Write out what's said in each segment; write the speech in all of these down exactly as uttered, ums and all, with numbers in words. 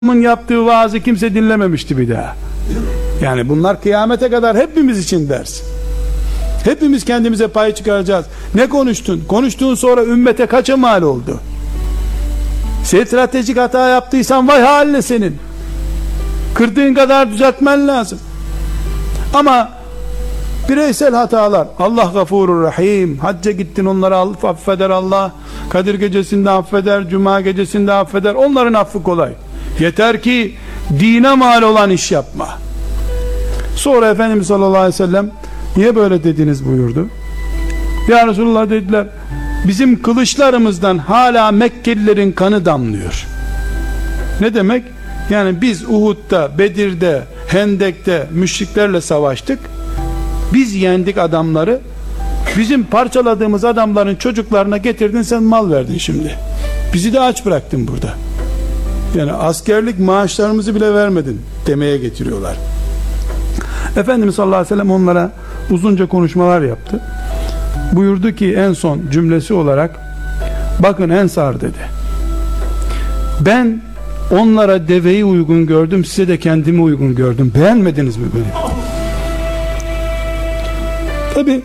yaptığı vaazı kimse dinlememişti bir daha. Yani bunlar kıyamete kadar hepimiz için ders. Hepimiz kendimize pay çıkaracağız. Ne konuştun? Konuştuğun sonra ümmete kaça mal oldu? Stratejik hata yaptıysan vay haline senin. Kırdığın kadar düzeltmen lazım. Ama bireysel hatalar, Allah gafurur rahim, hacca gittin, onları affeder Allah, Kadir gecesinde affeder, Cuma gecesinde affeder, onların affı kolay. Yeter ki dine mal olan iş yapma. Sonra Efendimiz sallallahu aleyhi ve sellem niye böyle dediniz buyurdu. Ya Resulullah dediler, bizim kılıçlarımızdan hala Mekkelilerin kanı damlıyor. Ne demek? Yani biz Uhud'da, Bedir'de, Hendek'te müşriklerle savaştık. Biz yendik adamları. Bizim parçaladığımız adamların çocuklarına getirdin, sen mal verdin şimdi. Bizi de aç bıraktın burada. Yani askerlik maaşlarımızı bile vermedin demeye getiriyorlar. Efendimiz sallallahu aleyhi ve sellem onlara uzunca konuşmalar yaptı. Buyurdu ki en son cümlesi olarak, bakın Ensar dedi, ben onlara deveyi uygun gördüm, size de kendimi uygun gördüm. Beğenmediniz mi böyle? Tabi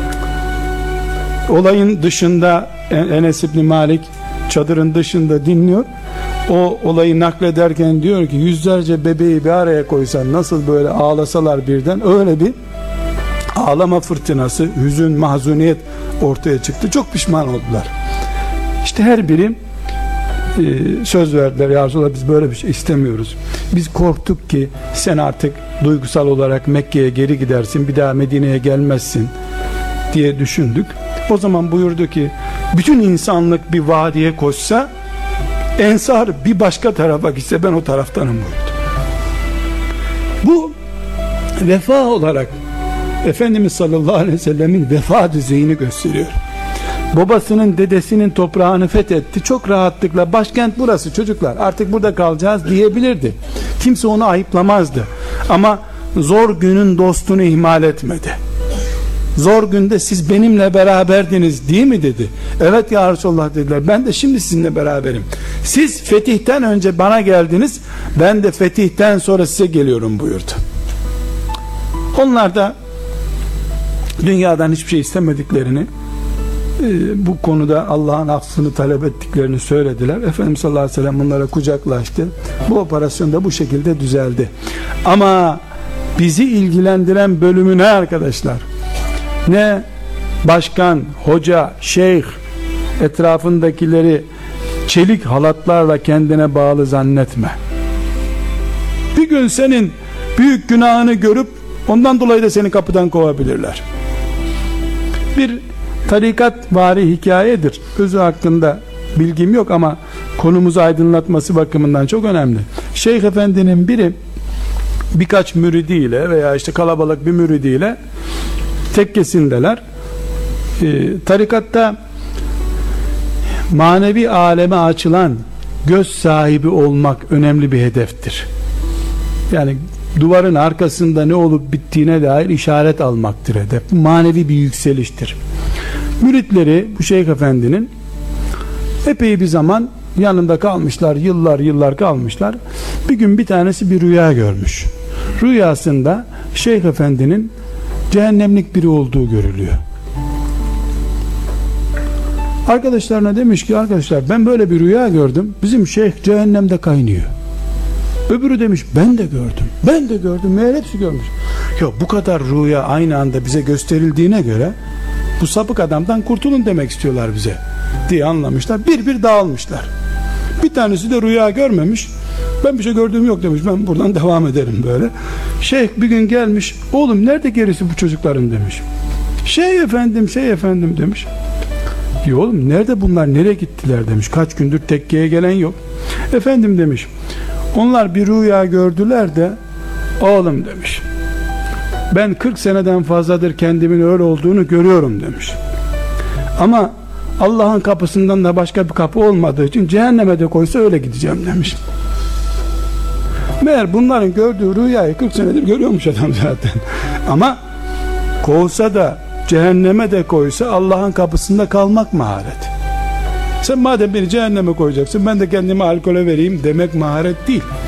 olayın dışında Enes İbni Malik çadırın dışında dinliyor. O olayı naklederken diyor ki, yüzlerce bebeği bir araya koysan nasıl böyle ağlasalar birden, öyle bir ağlama fırtınası, hüzün, mahzuniyet ortaya çıktı. Çok pişman oldular. İşte her biri e, söz verdiler, ya Resulallah biz böyle bir şey istemiyoruz. Biz korktuk ki sen artık duygusal olarak Mekke'ye geri gidersin, bir daha Medine'ye gelmezsin diye düşündük. O zaman buyurdu ki, bütün insanlık bir vadiye koşsa, Ensar bir başka tarafa gitse ben o taraftanım buyurdu. Bu vefa olarak Efendimiz sallallahu aleyhi ve sellemin vefa düzeyini gösteriyor. Babasının, dedesinin toprağını fethetti. Çok rahatlıkla başkent burası çocuklar, artık burada kalacağız diyebilirdi. Kimse onu ayıplamazdı. Ama zor günün dostunu ihmal etmedi. Zor günde siz benimle beraberdiniz değil mi dedi. Evet ya Resulullah dediler, ben de şimdi sizinle beraberim. Siz fetihten önce bana geldiniz, ben de fetihten sonra size geliyorum buyurdu. Onlar da dünyadan hiçbir şey istemediklerini, bu konuda Allah'ın affını talep ettiklerini söylediler. Efendimiz sallallahu aleyhi ve sellem bunlara kucaklaştı. Bu operasyon da bu şekilde düzeldi. Ama bizi ilgilendiren bölümü ne arkadaşlar? Ne başkan, hoca, şeyh etrafındakileri çelik halatlarla kendine bağlı zannetme. Bir gün senin büyük günahını görüp ondan dolayı da seni kapıdan kovabilirler. Bir tarikatvari hikayedir. Özü hakkında bilgim yok ama konumuzu aydınlatması bakımından çok önemli. Şeyh efendinin biri birkaç müridiyle veya işte kalabalık bir müridiyle tekkesindeler. Ee, tarikatta manevi aleme açılan göz sahibi olmak önemli bir hedeftir. Yani duvarın arkasında ne olup bittiğine dair işaret almaktır hedef. Manevi bir yükseliştir. Müritleri bu şeyh efendinin epey bir zaman yanında kalmışlar, yıllar yıllar kalmışlar. Bir gün bir tanesi bir rüya görmüş. Rüyasında şeyh efendinin cehennemlik biri olduğu görülüyor. Arkadaşlarına demiş ki, arkadaşlar ben böyle bir rüya gördüm, bizim şeyh cehennemde kaynıyor. Öbürü demiş, ben de gördüm, ben de gördüm, meğer hepsi görmüş. Ya bu kadar rüya aynı anda bize gösterildiğine göre bu sapık adamdan kurtulun demek istiyorlar bize diye anlamışlar. Bir bir dağılmışlar. Bir tanesi de rüya görmemiş, ben bir şey gördüğüm yok demiş, ben buradan devam ederim böyle. Şeyh bir gün gelmiş, oğlum nerede gerisi bu çocukların demiş. Şey efendim, şey efendim demiş. Ya oğlum nerede bunlar, nereye gittiler demiş. Kaç gündür tekkeye gelen yok. Efendim demiş, onlar bir rüya gördüler de oğlum demiş, ben kırk seneden fazladır kendimin öyle olduğunu görüyorum demiş. Ama Allah'ın kapısından da başka bir kapı olmadığı için cehenneme de koysa öyle gideceğim demiş. Meğer bunların gördüğü rüyayı kırk senedir görüyormuş adam zaten. Ama kovsa da cehenneme de koysa Allah'ın kapısında kalmak maharet. Sen madem beni cehenneme koyacaksın, ben de kendimi alkole vereyim demek maharet değil.